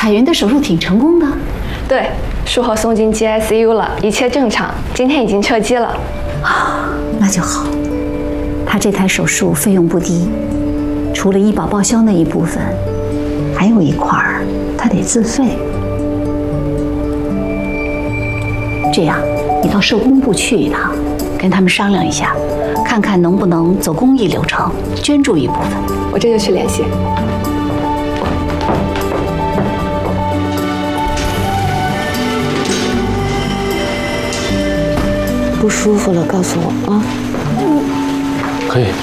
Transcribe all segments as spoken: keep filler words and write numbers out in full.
彩云的手术挺成功的。 对，术后送进 G I C U 了，一切正常，今天已经撤机了。 啊，那就好。他这台手术费用不低，除了医保报销那一部分，还有一块儿他得自费。这样，你到社工部去一趟，跟他们商量一下，看看能不能走公益流程，捐助一部分。 我这就去联系。 不舒服了，告诉我啊。 可以。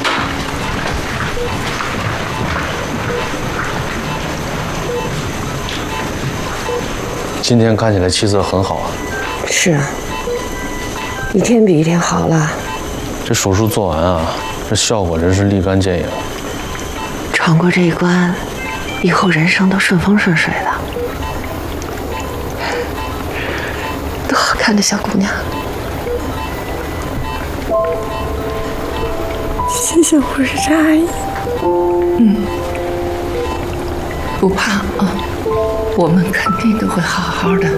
今天看起来气色很好啊。 是啊，一天比一天好了。 这手术做完啊，这效果真是立竿见影。 闯过这一关，以后人生都顺风顺水的。多好看的小姑娘！谢谢护士长阿姨。 嗯，不怕啊，我们肯定都会好好的。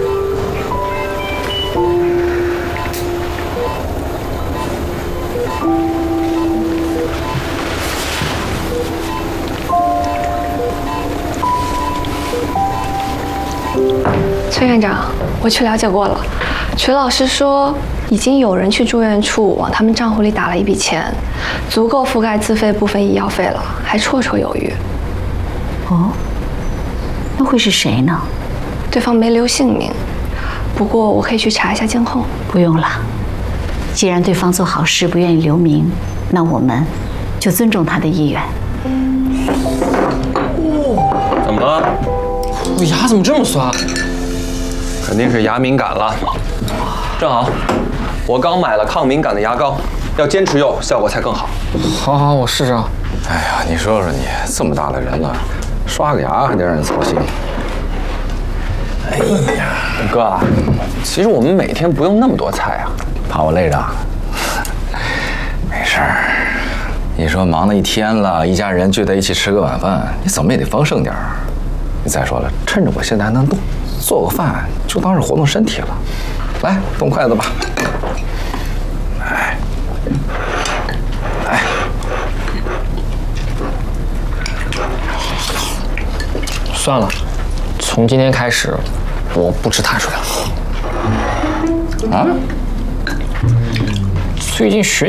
崔院长，我去了解过了，曲老师说已经有人去住院处往他们账户里打了一笔钱，足够覆盖自费部分医药费了，还绰绰有余。 哦，那会是谁呢？ 对方没留姓名，不过我可以去查一下监控。 不用了，既然对方做好事不愿意留名，那我们就尊重他的意愿。 怎么了？ 我牙怎么这么酸？ 肯定是牙敏感了。正好，我刚买了抗敏感的牙膏，要坚持用，效果才更好。 好好，我试试啊。 哎呀，你说说你，这么大的人了，刷个牙还得让人操心。 哎呀，哥，其实我们每天不用那么多菜啊。 怕我累着？没事儿。你说忙了一天了，一家人聚在一起吃个晚饭，你怎么也得丰盛点儿。你再说了，趁着我现在还能动，做个饭就当是活动身体了。来，动筷子吧。哎，来。 算了，从今天开始，我不吃碳水了。 啊？ 最近学